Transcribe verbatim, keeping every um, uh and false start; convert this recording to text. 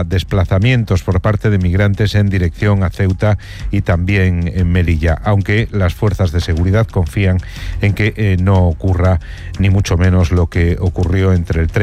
desplazamientos por parte de migrantes en dirección a Ceuta y también en Melilla, aunque las fuerzas de seguridad confían en que eh, no ocurra ni mucho menos lo que ocurrió entre el